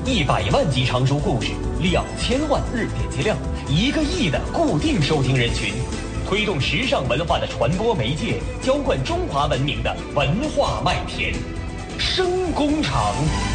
100万集长书故事，2000万日点击量，1个亿的固定收听人群，推动时尚文化的传播媒介，浇灌中华文明的文化麦田。声工厂。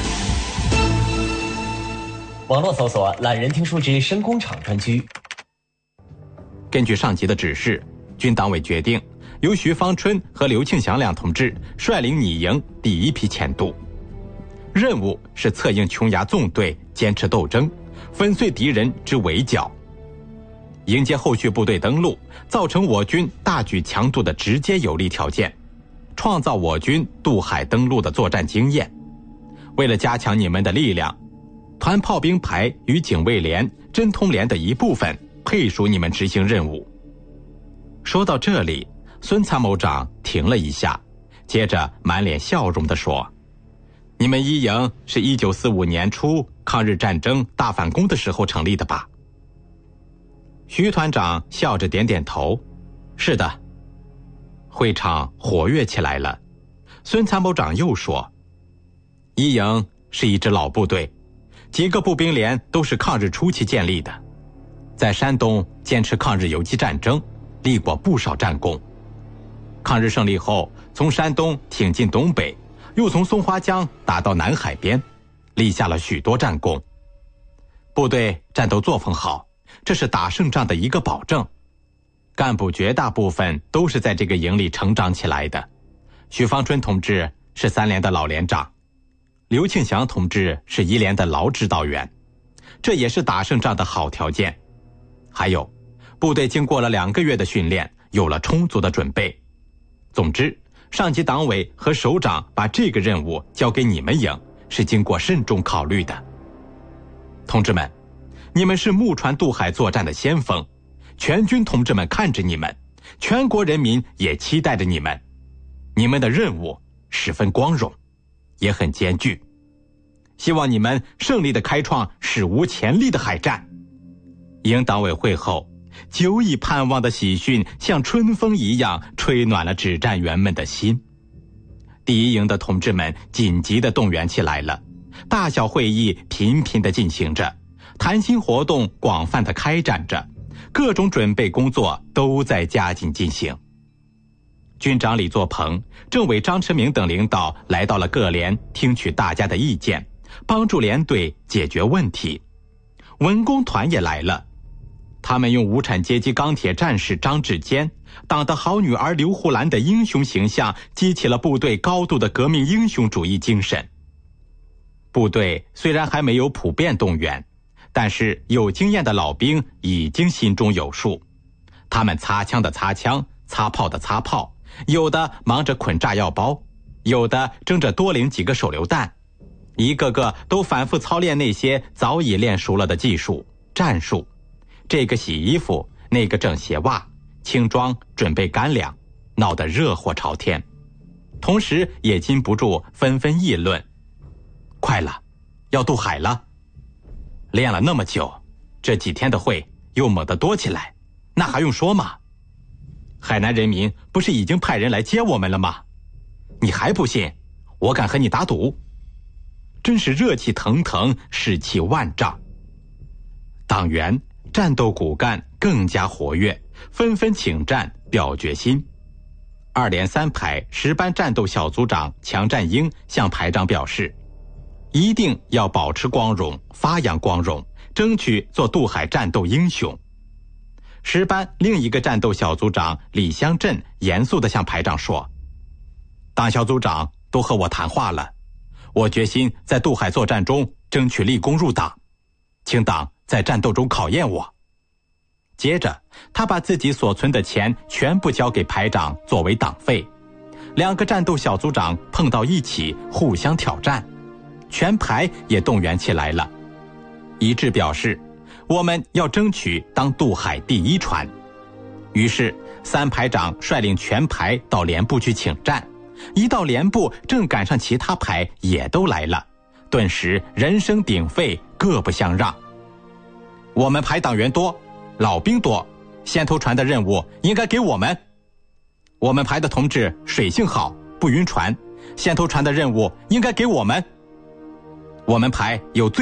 网络搜索懒人听书之声工厂专区。 根据上级的指示，军党委决定由徐方春和刘庆祥两同志率领拟营第一批前渡，任务是策应琼崖纵队坚持斗争，粉碎敌人之围剿，迎接后续部队登陆，造成我军大举强渡的直接有利条件，创造我军渡海登陆的作战经验。为了加强你们的力量，团炮兵排与警卫连、侦通连的一部分配属你们执行任务。说到这里，孙参谋长停了一下，接着满脸笑容地说：你们一营是1945年初抗日战争大反攻的时候成立的吧？徐团长笑着点点头：是的。会场活跃起来了。孙参谋长又说：一营是一支老部队，几个步兵连都是抗日初期建立的，在山东坚持抗日游击战争，立过不少战功。抗日胜利后，从山东挺进东北，又从松花江打到南海边，立下了许多战功。部队战斗作风好，这是打胜仗的一个保证。干部绝大部分都是在这个营里成长起来的。许方春同志是3连的老连长，刘庆祥同志是1连的老指导员，这也是打胜仗的好条件。还有，部队经过了2个月的训练，有了充足的准备。总之，上级党委和首长把这个任务交给你们营，是经过慎重考虑的。同志们，你们是木船渡海作战的先锋，全军同志们看着你们，全国人民也期待着你们。你们的任务十分光荣，也很艰巨，希望你们胜利地开创史无前例的海战。营党委会后，久已盼望的喜讯像春风一样吹暖了指战员们的心。第一营的同志们紧急地动员起来了，大小会议频频地进行着，谈心活动广泛地开展着，各种准备工作都在加紧进行。军长李作鹏、政委张驰明等领导来到了各连，听取大家的意见，帮助连队解决问题。文工团也来了，他们用无产阶级钢铁战士张志坚、党的好女儿刘胡兰的英雄形象，激起了部队高度的革命英雄主义精神。部队虽然还没有普遍动员，但是有经验的老兵已经心中有数，他们擦枪的擦枪，擦炮的擦炮，有的忙着捆炸药包，有的争着多领几个手榴弹，一个个都反复操练那些早已练熟了的技术战术，这个洗衣服，那个整鞋袜，轻装准备干粮，闹得热火朝天。同时也禁不住纷纷议论：快了，要渡海了。练了那么久，这几天的会又猛地多起来，那还用说吗？海南人民不是已经派人来接我们了吗？你还不信？我敢和你打赌。真是热气腾腾，士气万丈。党员战斗骨干更加活跃，纷纷请战表决心。2连3排10班战斗小组长强占英向排长表示，一定要保持光荣，发扬光荣，争取做渡海战斗英雄。10班另一个战斗小组长李香镇严肃地向排长说：党小组长都和我谈话了，我决心在渡海作战中争取立功入党，请党在战斗中考验我。接着他把自己所存的钱全部交给排长作为党费。2个战斗小组长碰到一起互相挑战，全排也动员起来了，一致表示我们要争取当渡海第一船。于是3排长率领全排到连部去请战，一到连部正赶上其他排也都来了，顿时人声鼎沸，各不相让。我们排党员多，老兵多，先头船的任务应该给我们。我们排的同志水性好，不晕船，先头船的任务应该给我们。我们排有最